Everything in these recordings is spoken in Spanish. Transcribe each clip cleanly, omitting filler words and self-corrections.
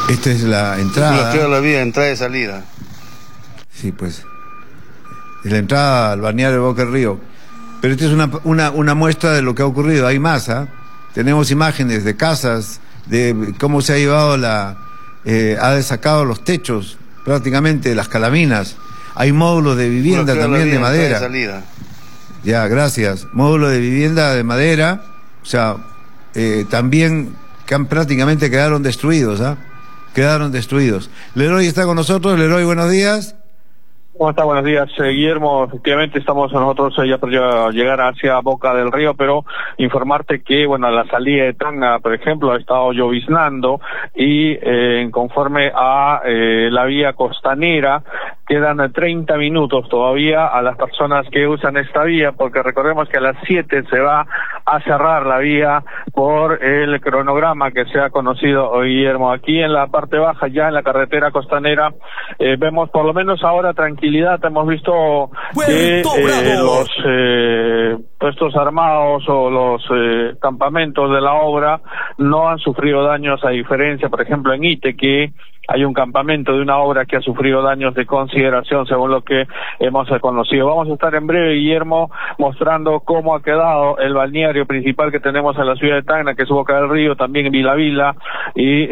Esta es la entrada. Bloqueo la vía, entrada y salida. Sí, pues. Es la entrada al balneario de Boca del Río. Pero esta es una muestra de lo que ha ocurrido. Hay más, ¿ah? Tenemos imágenes de casas, de cómo se ha llevado ha desacado los techos, prácticamente las calaminas. Hay módulos de vivienda también de madera. Salida. Ya, gracias. Módulos de vivienda de madera, o sea, también prácticamente quedaron destruidos, ¿ah? Quedaron destruidos. Leroy está con nosotros. Leroy, buenos días. ¿Cómo está? Buenos días, Guillermo. Efectivamente estamos nosotros ya por llegar hacia Boca del Río, pero informarte que, bueno, a la salida de Tacna, por ejemplo, ha estado lloviznando y conforme a la vía costanera, quedan 30 minutos todavía a las personas que usan esta vía, porque recordemos que a las 7 se va a cerrar la vía por el cronograma que se ha conocido, Guillermo. Aquí en la parte baja, ya en la carretera costanera, vemos por lo menos ahora tranquilidad. Hemos visto que los puestos armados o los campamentos de la obra no han sufrido daños, a diferencia, por ejemplo, en Ite, que hay un campamento de una obra que ha sufrido daños de consideración, según lo que hemos conocido. Vamos a estar en breve, Guillermo, mostrando cómo ha quedado el balneario principal que tenemos en la ciudad de Tacna, que es Boca del Río, también en Vilavila, y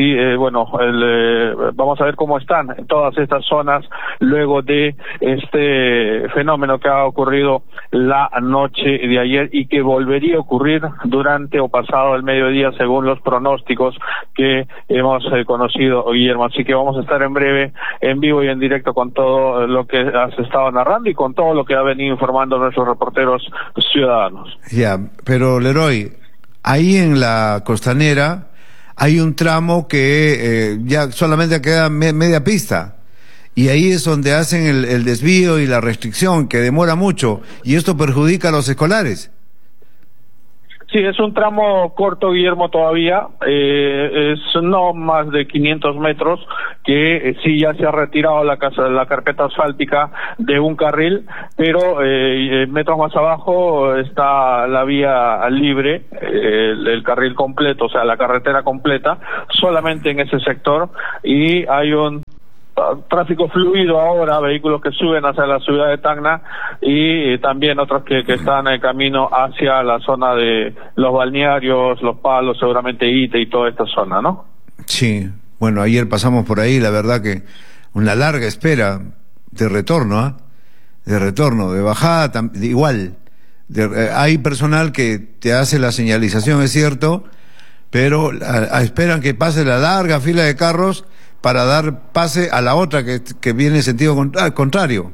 vamos a ver cómo están todas estas zonas luego de este fenómeno que ha ocurrido la noche de ayer y que volvería a ocurrir durante o pasado el mediodía, según los pronósticos que hemos conocido, Guillermo. Así que vamos a estar en breve, en vivo y en directo, con todo lo que has estado narrando y con todo lo que ha venido informando nuestros reporteros ciudadanos. Ya, pero Leroy, ahí en la costanera hay un tramo que ya solamente queda media pista. Y ahí es donde hacen el desvío y la restricción, que demora mucho, y esto perjudica a los escolares. Sí, es un tramo corto, Guillermo, todavía, es no más de 500 metros, que sí ya se ha retirado la carpeta asfáltica de un carril, pero metros más abajo está la vía libre, el carril completo, o sea, la carretera completa, solamente en ese sector, y hay un tráfico fluido ahora, vehículos que suben hacia la ciudad de Tacna y también otros que están en camino hacia la zona de los balnearios, Los Palos, seguramente Ite y toda esta zona, ¿no? Sí, bueno, ayer pasamos por ahí, la verdad que una larga espera de retorno, ¿ah? De retorno, de bajada, igual. Hay personal que te hace la señalización, es cierto, pero esperan que pase la larga fila de carros para dar pase a la otra que viene en sentido contrario.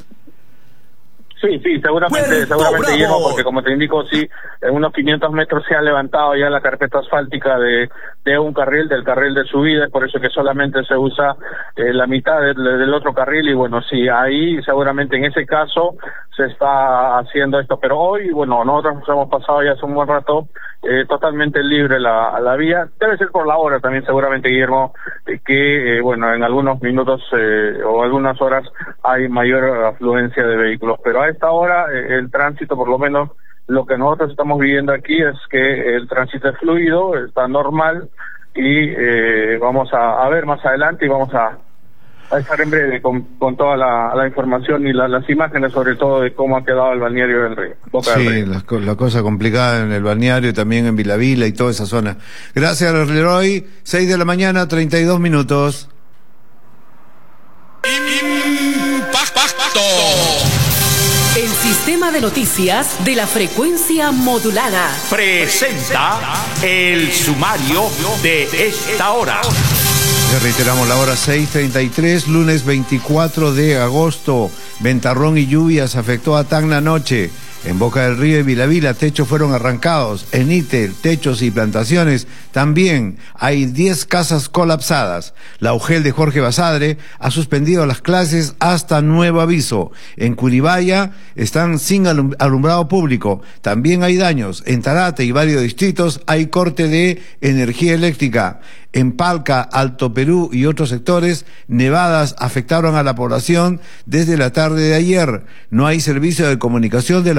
Sí, seguramente, Guillermo, porque como te indico, sí, en unos 500 metros se ha levantado ya la carpeta asfáltica de un carril, del carril de subida, es por eso que solamente se usa la mitad del otro carril, y bueno, sí, ahí seguramente en ese caso se está haciendo esto, pero hoy, bueno, nosotros nos hemos pasado ya hace un buen rato totalmente libre la vía, debe ser por la hora también seguramente, Guillermo, que bueno, en algunos minutos o algunas horas hay mayor afluencia de vehículos, pero a esta hora el tránsito, por lo menos lo que nosotros estamos viviendo aquí, es que el tránsito es fluido, está normal, y vamos a ver más adelante y vamos a estar en breve con toda la información y las imágenes, sobre todo de cómo ha quedado el balneario del Río. Boca del Río. La cosa complicada en el balneario, también en Vilavila y toda esa zona. Gracias, Leroy. 6 de la mañana, 32 minutos. Impacto. El sistema de noticias de la frecuencia modulada presenta el sumario de esta hora. Reiteramos la hora, 6:33, lunes 24 de agosto. Ventarrón y lluvias afectó a Tacna anoche. En Boca del Río y Vilavila, techos fueron arrancados. En Ite, techos y plantaciones también. Hay 10 casas colapsadas. La UGEL de Jorge Basadre ha suspendido las clases hasta nuevo aviso. En Curibaya están sin alumbrado público. También hay daños. En Tarate y varios distritos hay corte de energía eléctrica. En Palca, Alto Perú y otros sectores, nevadas afectaron a la población desde la tarde de ayer. No hay servicio de comunicación de la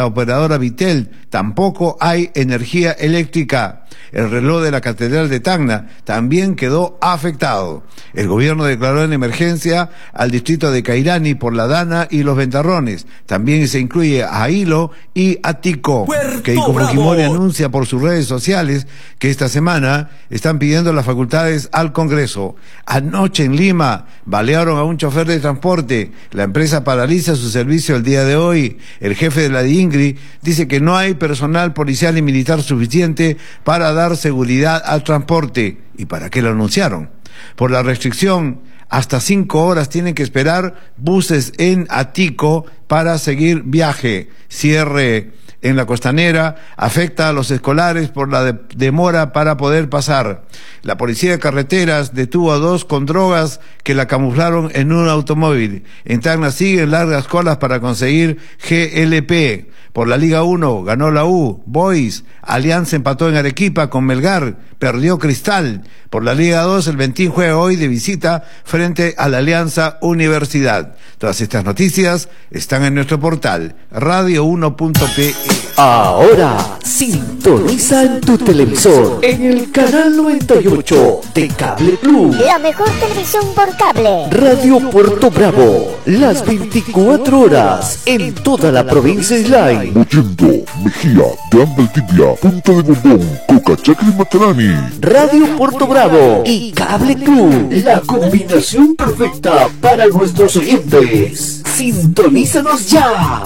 operadora Vitel, tampoco hay energía eléctrica. El reloj de la Catedral de Tacna también quedó afectado. El gobierno declaró en emergencia al distrito de Cairani por la Dana y los Ventarrones. También se incluye a Hilo y a Tico. Keiko Fujimori anuncia por sus redes sociales que esta semana están pidiendo las facultades al Congreso. Anoche en Lima balearon a un chofer de transporte. La empresa paraliza su servicio el día de hoy. El jefe de la DINGRI dice que no hay personal policial y militar suficiente para dar seguridad al transporte. ¿Y para qué lo anunciaron? Por la restricción, hasta 5 horas tienen que esperar buses en Atico para seguir viaje. Cierre en la Costanera afecta a los escolares por la demora para poder pasar. La policía de carreteras detuvo a 2 con drogas que la camuflaron en un automóvil. En Tacna siguen largas colas para conseguir GLP. Por la Liga 1 ganó la U, Boys, Alianza empató en Arequipa con Melgar, perdió Cristal. Por la Liga 2 el Ventín juega hoy de visita frente a la Alianza Universidad. Todas estas noticias están en nuestro portal radio1.pe. Ahora sintoniza en tu televisor en el canal 98 de Cable Plus. La mejor televisión por cable. Radio Puerto Bravo, las 24 horas en toda la provincia Islay. Mollendo, Mejía, de Tibia, Punta de Bombón, Cocachacre y Matarani. Radio Puerto Bravo y Cable Club, la combinación perfecta para nuestros oyentes. Sintonízanos ya.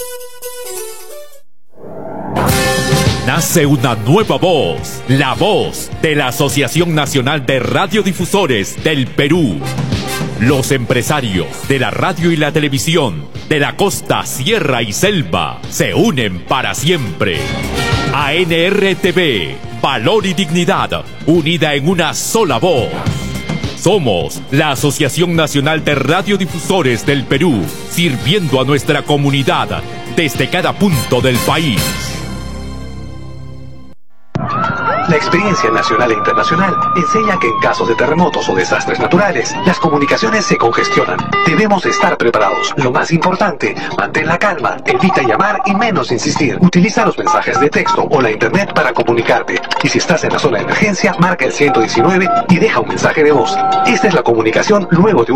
Nace una nueva voz, la voz de la Asociación Nacional de Radiodifusores del Perú. Los empresarios de la radio y la televisión de la costa, sierra y selva se unen para siempre. ANRTV, valor y dignidad, unida en una sola voz. Somos la Asociación Nacional de Radiodifusores del Perú, sirviendo a nuestra comunidad desde cada punto del país. La experiencia nacional e internacional enseña que en casos de terremotos o desastres naturales, las comunicaciones se congestionan. Debemos estar preparados. Lo más importante, mantén la calma, evita llamar y menos insistir. Utiliza los mensajes de texto o la internet para comunicarte. Y si estás en la zona de emergencia, marca el 119 y deja un mensaje de voz. Esta es la comunicación luego de un